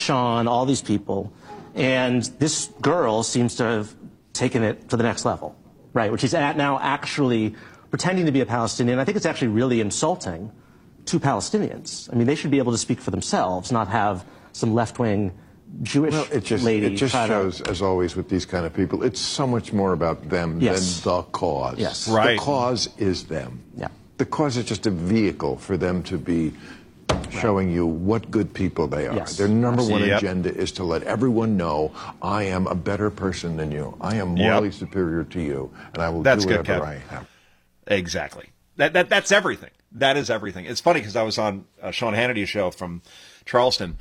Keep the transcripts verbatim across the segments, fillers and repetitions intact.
Sean, all these people, and this girl seems to have taken it to the next level, right? Which is at now actually pretending to be a Palestinian. I think it's actually really insulting to Palestinians. I mean, they should be able to speak for themselves, not have some left-wing Jewish well, it just, lady. It just shows, to... as always with these kind of people, it's so much more about them yes. than the cause. Yes. Right. The cause is them. Yeah. The cause is just a vehicle for them to be showing right. you what good people they are. Yes. Their number one yep. agenda is to let everyone know, I am a better person than you. I am morally yep. superior to you, and I will That's do whatever good, I have. Exactly. That, that That's everything. That is everything. It's funny because I was on uh, Sean Hannity's show from Charleston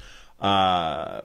uh,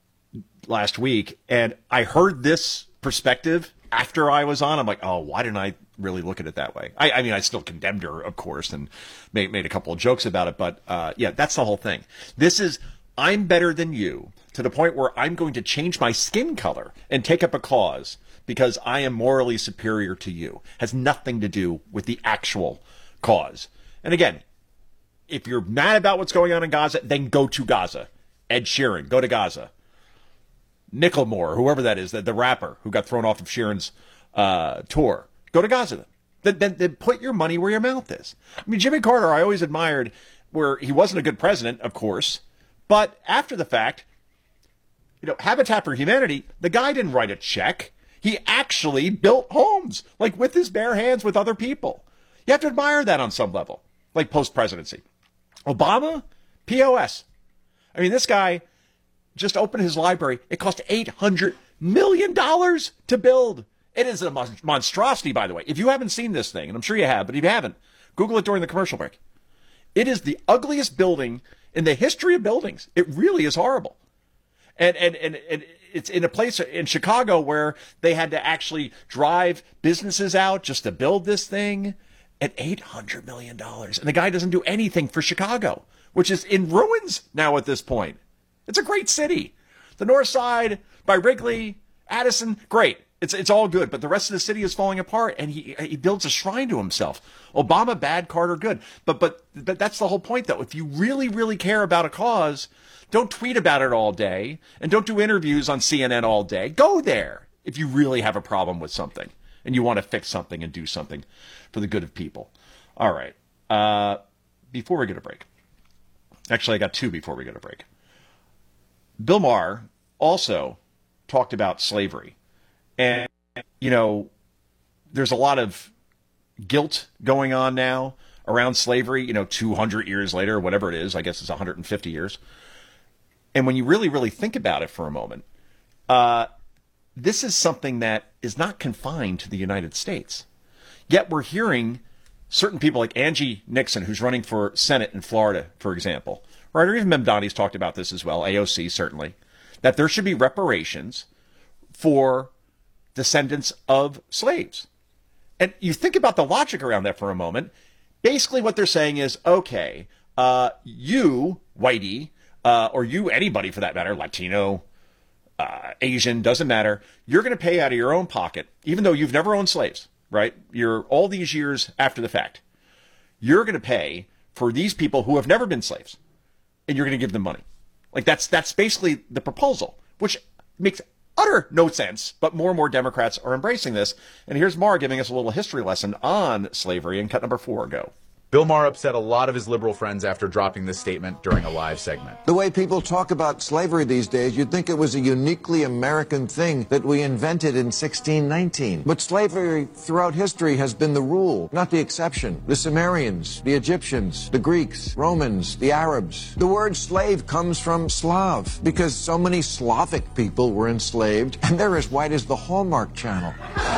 last week, and I heard this perspective after I was on. I'm like, oh, why didn't I really look at it that way? I, I mean, I still condemned her, of course, and made, made a couple of jokes about it, but uh, yeah, that's the whole thing. This is, I'm better than you to the point where I'm going to change my skin color and take up a cause because I am morally superior to you. Has nothing to do with the actual cause. And again, if you're mad about what's going on in Gaza, then go to Gaza. Ed Sheeran, go to Gaza. Nicklemore, whoever that is, the, the rapper who got thrown off of Sheeran's uh, tour, go to Gaza then. Then, then put your money where your mouth is. I mean, Jimmy Carter, I always admired, where he wasn't a good president, of course, but after the fact, you know, Habitat for Humanity, the guy didn't write a check. He actually built homes, like with his bare hands with other people. You have to admire that on some level, like post-presidency. Obama, P O S. I mean, this guy just opened his library. It cost eight hundred million dollars to build. It is a monstrosity, by the way. If you haven't seen this thing, and I'm sure you have, but if you haven't, Google it during the commercial break. It is the ugliest building in the history of buildings. It really is horrible. And, and, and, and it's in a place in Chicago where they had to actually drive businesses out just to build this thing at eight hundred million dollars. And the guy doesn't do anything for Chicago, which is in ruins now at this point. It's a great city. The North Side by Wrigley, Addison, great. It's it's all good, but the rest of the city is falling apart, and he he builds a shrine to himself. Obama bad, Carter good. But but but that's the whole point, though. If you really really care about a cause, don't tweet about it all day, and don't do interviews on C N N all day. Go there if you really have a problem with something and you want to fix something and do something for the good of people. All right. Uh, before we go to break, actually, I got two before we go to break. Bill Maher also talked about slavery. And, you know, there's a lot of guilt going on now around slavery, you know, two hundred years later, whatever it is. I guess it's one hundred fifty years. And when you really, really think about it for a moment, uh, this is something that is not confined to the United States. Yet we're hearing certain people like Angie Nixon, who's running for Senate in Florida, for example, right? Or even Memdani's talked about this as well, A O C certainly, that there should be reparations for descendants of slaves. And you think about the logic around that for a moment. Basically what they're saying is, okay, uh, you, whitey, uh, or you, anybody for that matter, Latino, uh, Asian, doesn't matter, you're going to pay out of your own pocket, even though you've never owned slaves, right? You're all these years after the fact. You're going to pay for these people who have never been slaves, and you're going to give them money. Like that's that's basically the proposal, which makes utter no sense, but more and more Democrats are embracing this. And here's Maher giving us a little history lesson on slavery in cut number four. Go. Bill Maher upset a lot of his liberal friends after dropping this statement during a live segment. The way people talk about slavery these days, you'd think it was a uniquely American thing that we invented in sixteen nineteen. But slavery throughout history has been the rule, not the exception. The Sumerians, the Egyptians, the Greeks, Romans, the Arabs. The word slave comes from Slav, because so many Slavic people were enslaved, and they're as white as the Hallmark Channel.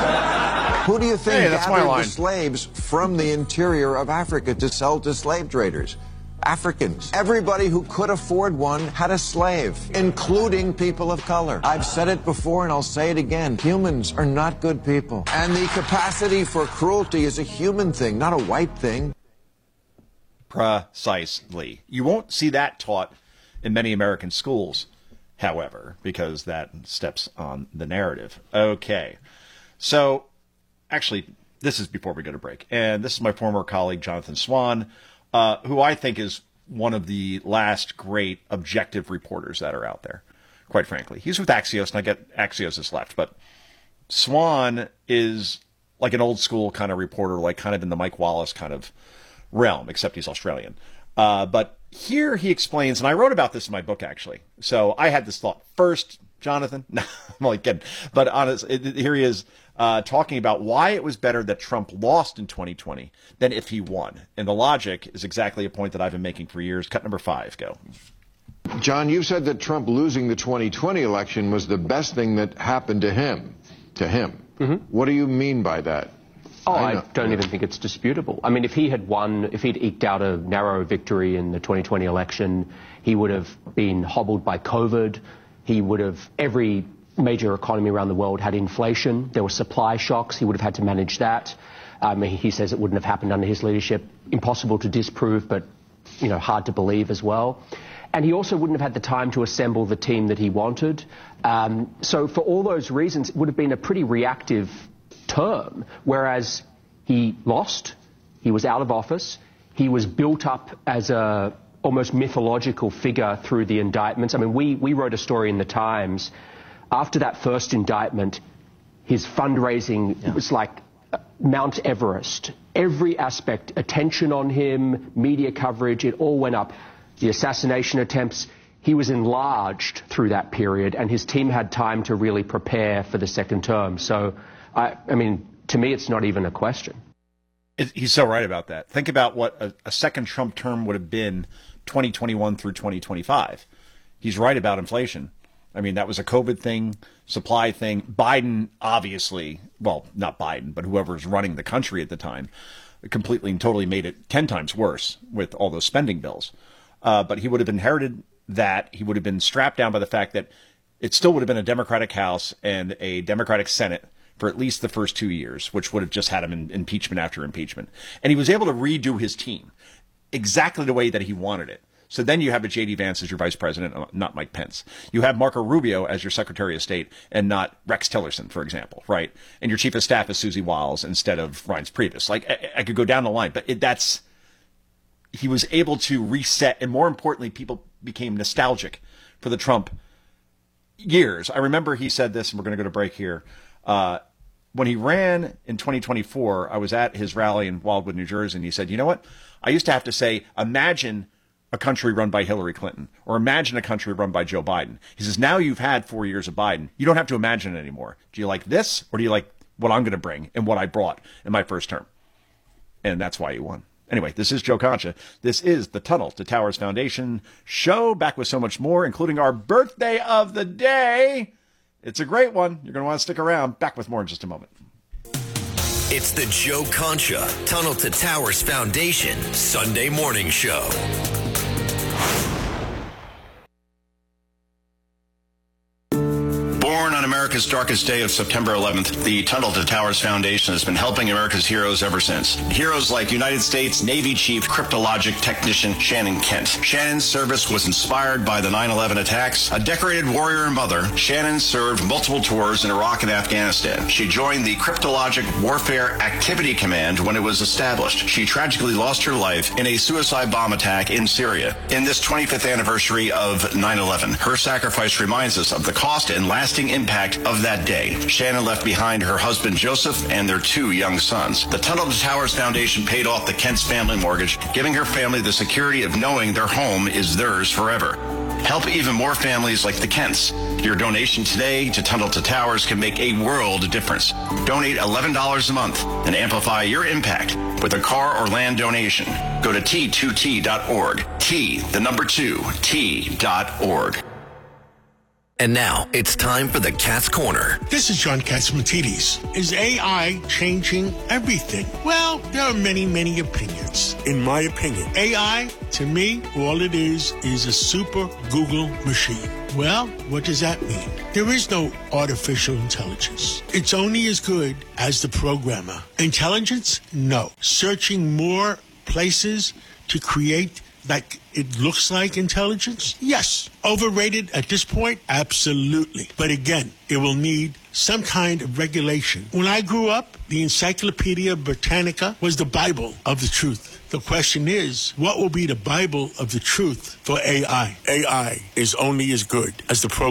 Who do you think hey, that's gathered my line. the slaves from the interior of Africa to sell to slave traders? Africans. Everybody who could afford one had a slave, including people of color. I've said it before and I'll say it again. Humans are not good people. And the capacity for cruelty is a human thing, not a white thing. Precisely. You won't see that taught in many American schools, however, because that steps on the narrative. Okay. So, actually, this is before we go to break. And this is my former colleague, Jonathan Swan, uh, who I think is one of the last great objective reporters that are out there, quite frankly. He's with Axios, and I get Axios is left, but Swan is like an old school kind of reporter, like kind of in the Mike Wallace kind of realm, except he's Australian. Uh, but here he explains, and I wrote about this in my book, actually. So I had this thought first, Jonathan. No, I'm only kidding. But honest, it, it, here he is uh, talking about why it was better that Trump lost in twenty twenty than if he won. And the logic is exactly a point that I've been making for years. Cut number five, go. John, you said that Trump losing the twenty twenty election was the best thing that happened to him. To him. Mm-hmm. What do you mean by that? Oh, I, I don't even think it's disputable. I mean, if he had won, if he'd eked out a narrow victory in the twenty twenty election, he would have been hobbled by COVID. He would have, every major economy around the world had inflation. There were supply shocks. He would have had to manage that. Um, he says it wouldn't have happened under his leadership. Impossible to disprove, but, you know, hard to believe as well. And he also wouldn't have had the time to assemble the team that he wanted. Um, so for all those reasons, it would have been a pretty reactive term, whereas he lost, he was out of office, he was built up as a almost mythological figure through the indictments. I mean, we, we wrote a story in the Times. After that first indictment, his fundraising yeah. was like Mount Everest. Every aspect, attention on him, media coverage, it all went up. The assassination attempts, he was enlarged through that period, and his team had time to really prepare for the second term. So, I, I mean, to me, it's not even a question. It, he's so right about that. Think about what a, a second Trump term would have been twenty twenty-one through twenty twenty-five. He's right about inflation. I mean, that was a COVID thing, supply thing. Biden, obviously, well, not Biden, but whoever was running the country at the time, completely and totally made it ten times worse with all those spending bills. Uh, but he would have inherited that. He would have been strapped down by the fact that it still would have been a Democratic House and a Democratic Senate for at least the first two years, which would have just had him in impeachment after impeachment. And he was able to redo his team exactly the way that he wanted it. So then you have a J D Vance as your vice president, not Mike Pence. You have Marco Rubio as your Secretary of State and not Rex Tillerson, for example, right? And your chief of staff is Susie Wiles instead of Reince Priebus. Like, I, I could go down the line, but it, that's... he was able to reset, and more importantly, people became nostalgic for the Trump years. I remember he said this, and we're going to go to break here. Uh, when he ran in twenty twenty-four, I was at his rally in Wildwood, New Jersey, and he said, you know what? I used to have to say, imagine a country run by Hillary Clinton, or imagine a country run by Joe Biden. He says, now you've had four years of Biden. You don't have to imagine it anymore. Do you like this, or do you like what I'm going to bring and what I brought in my first term? And that's why he won. Anyway, this is Joe Concha. This is the Tunnel to Towers Foundation show, back with so much more, including our birthday of the day. It's a great one. You're going to want to stick around. Back with more in just a moment. It's the Joe Concha Tunnel to Towers Foundation Sunday morning show. Born on America's darkest day of September eleventh, the Tunnel to Towers Foundation has been helping America's heroes ever since. Heroes like United States Navy Chief Cryptologic Technician Shannon Kent. Shannon's service was inspired by the nine eleven attacks. A decorated warrior and mother, Shannon served multiple tours in Iraq and Afghanistan. She joined the Cryptologic Warfare Activity Command when it was established. She tragically lost her life in a suicide bomb attack in Syria. In this twenty-fifth anniversary of nine eleven, her sacrifice reminds us of the cost and lasting impact of that day. Shannon left behind her husband Joseph and their two young sons. The Tunnel to Towers Foundation paid off the Kent's family mortgage, giving her family the security of knowing their home is theirs forever. Help even more families like the Kents. Your donation today to Tunnel to Towers can make a world of difference. Donate eleven dollars a month and amplify your impact with a car or land donation. Go to T two T dot org. T, the number two, T dot org. And now it's time for the Cat's Corner. This is John Catsimatidis. Is A I changing everything? Well, there are many, many opinions. In my opinion, A I, to me, all it is is a super Google machine. Well, what does that mean? There is no artificial intelligence. It's only as good as the programmer. Intelligence? No. Searching more places to create like it looks like intelligence? Yes. Overrated at this point? Absolutely. But again, it will need some kind of regulation. When I grew up, the Encyclopedia Britannica was the Bible of the truth. The question is, what will be the Bible of the truth for A I? A I is only as good as the program.